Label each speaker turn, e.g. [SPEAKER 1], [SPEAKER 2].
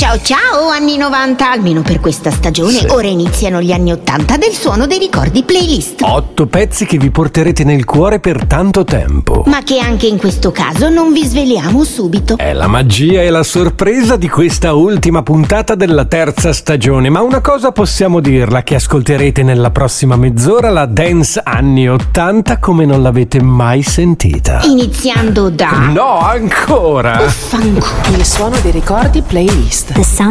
[SPEAKER 1] Ciao ciao anni 90, almeno per questa stagione.
[SPEAKER 2] Sì.
[SPEAKER 1] Ora iniziano gli anni 80 del Suono dei Ricordi playlist.
[SPEAKER 2] 8 pezzi che vi porterete nel cuore per tanto tempo.
[SPEAKER 1] Ma che anche in questo caso non vi sveliamo subito.
[SPEAKER 2] È la magia e la sorpresa di questa ultima puntata della terza stagione. Ma una cosa possiamo dirla, che ascolterete nella prossima mezz'ora la dance anni 80 come non l'avete mai sentita.
[SPEAKER 1] Iniziando da...
[SPEAKER 2] No, ancora!
[SPEAKER 1] Uffanculo.
[SPEAKER 3] Il Suono dei Ricordi playlist.
[SPEAKER 4] The sound